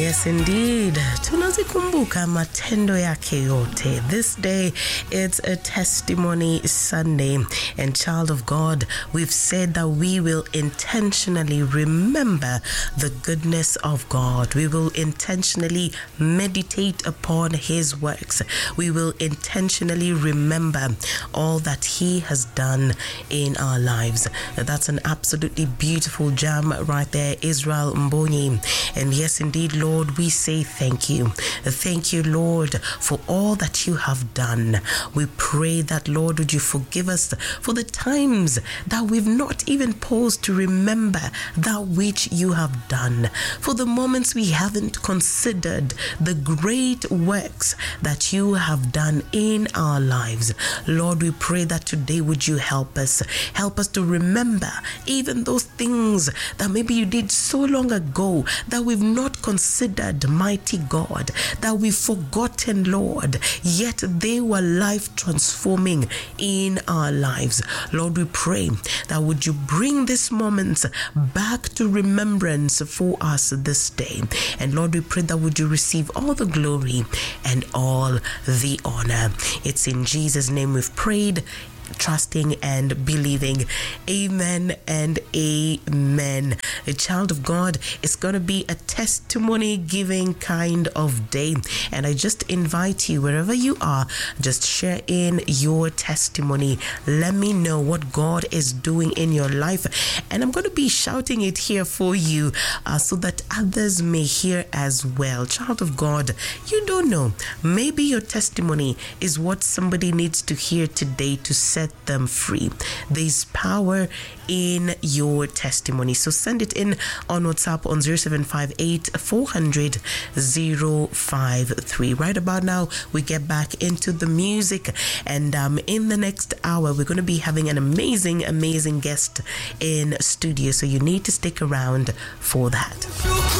Yes, indeed. Tunazikumbuka matendo yake yote. This day, it's a testimony Sunday. And child of God, we've said that we will intentionally remember the goodness of God. We will intentionally meditate upon His works. We will intentionally remember all that He has done in our lives. That's an absolutely beautiful jam right there, Israel Mbonyi. And yes, indeed, Lord, we say thank you. Thank you, Lord, for all that you have done. We pray that, Lord, would you forgive us for the times that we've not even paused to remember that which you have done, for the moments we haven't considered the great works that you have done in our lives. Lord, we pray that today would you help us to remember even those things that maybe you did so long ago that we've not considered, mighty God, that we've forgotten, Lord, yet they were life transforming in our lives. Lord, we pray that would you bring these moments back to remembrance for us this day. And Lord, we pray that would you receive all the glory and all the honor. It's in Jesus' name we've prayed, trusting and believing. Amen and amen. A child of God, it's going to be a testimony giving kind of day. And I just invite you, wherever you are, just share in your testimony. Let me know what God is doing in your life. And I'm going to be shouting it here for you so that others may hear as well. Child of God, you don't know. Maybe your testimony is what somebody needs to hear today to set them free. There's power in your testimony. So send it in on WhatsApp on 0758 400 053. Right about now, we get back into the music. And in the next hour, we're going to be having an amazing guest in studio. So you need to stick around for that.